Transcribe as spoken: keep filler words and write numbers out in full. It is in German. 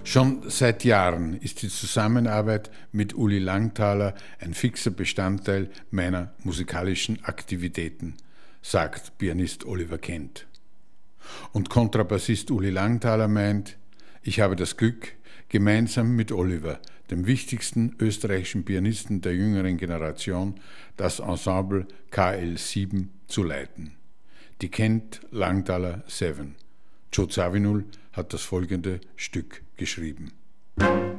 Schon seit Jahren ist die Zusammenarbeit mit Uli Langthaler ein fixer Bestandteil meiner musikalischen Aktivitäten, sagt Pianist Oliver Kent. Und Kontrabassist Uli Langthaler meint, ich habe das Glück, gemeinsam mit Oliver, dem wichtigsten österreichischen Pianisten der jüngeren Generation, das Ensemble K L sieben zu leiten. Die Kent-Langthaler Seven. Joe Zawinul hat das folgende Stück geschrieben.